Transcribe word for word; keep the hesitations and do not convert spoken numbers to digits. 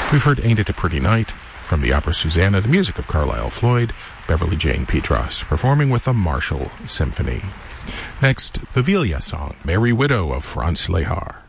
We've heard Ain't It a Pretty Night from the opera Susanna, the music of Carlisle Floyd, Beverly Jane Petros, performing with the Marshall Symphony. Next, the Villa song, Merry Widow of Franz Lehár.